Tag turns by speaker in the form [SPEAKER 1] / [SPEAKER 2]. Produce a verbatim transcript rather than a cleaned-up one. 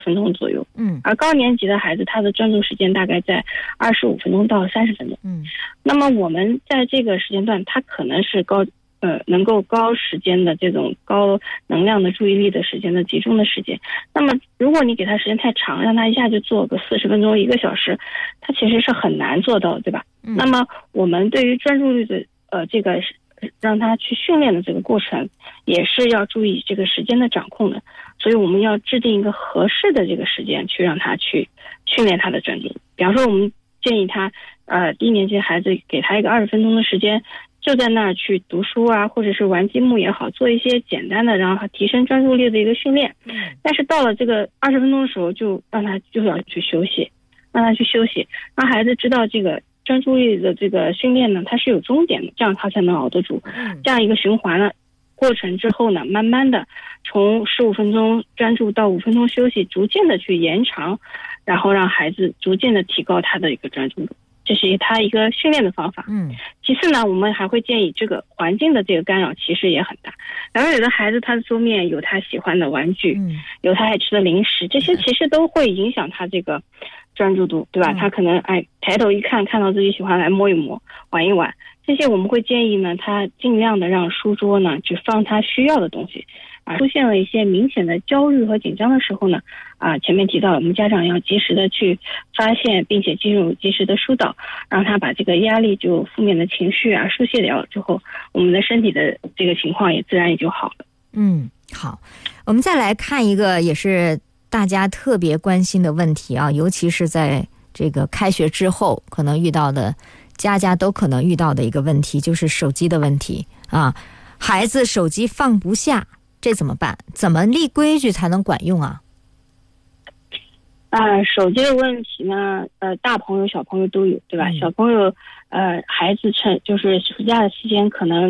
[SPEAKER 1] 分钟左右，
[SPEAKER 2] 嗯，
[SPEAKER 1] 而高年级的孩子他的专注时间大概在二十五分钟到三十分钟，
[SPEAKER 2] 嗯，
[SPEAKER 1] 那么我们在这个时间段，他可能是高呃能够高时间的这种高能量的注意力的时间的集中的时间。那么如果你给他时间太长，让他一下就做个四十分钟一个小时，他其实是很难做到，对吧？
[SPEAKER 2] 嗯，
[SPEAKER 1] 那么我们对于专注力的呃这个让他去训练的这个过程，也是要注意这个时间的掌控的。所以我们要制定一个合适的这个时间去让他去训练他的专注力。比方说我们建议他呃低年级的孩子给他一个二十分钟的时间，就在那儿去读书啊，或者是玩积木也好，做一些简单的让他提升专注力的一个训练。但是到了这个二十分钟的时候，就让他就要去休息，让他去休息，让孩子知道这个专注力的这个训练呢，它是有终点的，这样他才能熬得住。这样一个循环呢过程之后呢，慢慢的从十五分钟专注到五分钟休息，逐渐的去延长，然后让孩子逐渐的提高他的一个专注度，这是他一个训练的方法。
[SPEAKER 2] 嗯，
[SPEAKER 1] 其次呢，我们还会建议这个环境的这个干扰其实也很大。然后有的孩子他的桌面有他喜欢的玩具，
[SPEAKER 2] 嗯，
[SPEAKER 1] 有他爱吃的零食，这些其实都会影响他这个专注度，对吧？
[SPEAKER 2] 嗯，他
[SPEAKER 1] 可能哎抬头一看，看到自己喜欢来摸一摸，玩一玩。这些我们会建议呢，他尽量的让书桌呢去放他需要的东西。啊，出现了一些明显的焦虑和紧张的时候呢，啊，前面提到我们家长要及时的去发现，并且进入及时的疏导，让他把这个压力就负面的情绪啊疏泄掉了之后，我们的身体的这个情况也自然也就好了。
[SPEAKER 2] 嗯，好，我们再来看一个也是大家特别关心的问题啊，尤其是在这个开学之后可能遇到的，家家都可能遇到的一个问题，就是手机的问题啊。孩子手机放不下，这怎么办？怎么立规矩才能管用啊？
[SPEAKER 1] 啊，手机的问题呢，呃，大朋友小朋友都有，对吧？
[SPEAKER 2] 嗯、
[SPEAKER 1] 小朋友，呃，孩子趁就是暑假的期间可能